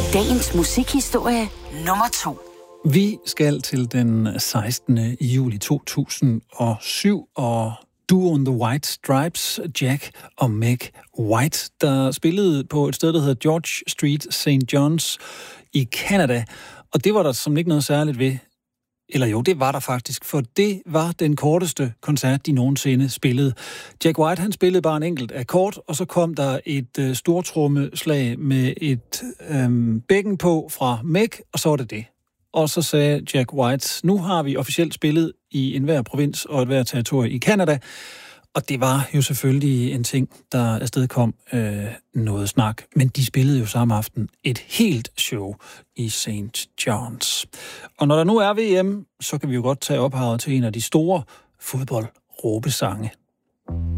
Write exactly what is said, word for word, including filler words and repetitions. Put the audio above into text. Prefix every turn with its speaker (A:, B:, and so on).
A: Dagens musikhistorie nummer to.
B: Vi skal til den sekstende juli to tusind og syv, og duoen The White Stripes, Jack og Meg White, der spillede på et sted, der hedder George Street, Saint John's i Canada. Og det var der som ikke noget særligt ved. Eller jo, det var der faktisk, for det var den korteste koncert, de nogensinde spillede. Jack White, han spillede bare en enkelt akkord, og så kom der et øh, stortrommeslag med et øh, bækken på fra Meg, og så var det det. Og så sagde Jack White, nu har vi officielt spillet i enhver provins og et hver territorie i Canada, og det var jo selvfølgelig en ting, der afstedkom øh, noget snak. Men de spillede jo samme aften et helt show i Saint John's. Og når der nu er V M, så kan vi jo godt tage ophavet til en af de store fodboldråbesange.